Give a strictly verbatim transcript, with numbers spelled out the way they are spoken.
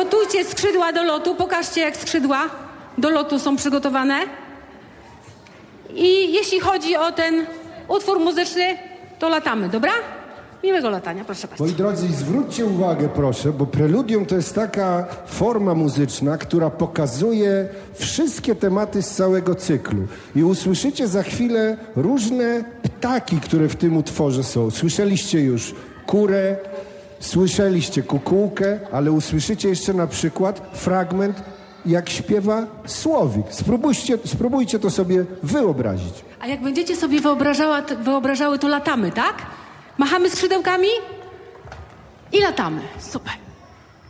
Przygotujcie skrzydła do lotu. Pokażcie, jak skrzydła do lotu są przygotowane. I jeśli chodzi o ten utwór muzyczny, to latamy, dobra? Miłego latania, proszę bardzo. Moi drodzy, zwróćcie uwagę, proszę, bo preludium to jest taka forma muzyczna, która pokazuje wszystkie tematy z całego cyklu. I usłyszycie za chwilę różne ptaki, które w tym utworze są. Słyszeliście już kurę, słyszeliście kukułkę, ale usłyszycie jeszcze na przykład fragment, jak śpiewa słowik. Spróbujcie, spróbujcie to sobie wyobrazić. A jak będziecie sobie wyobrażała, wyobrażały, to latamy, tak? Machamy skrzydełkami i latamy. Super.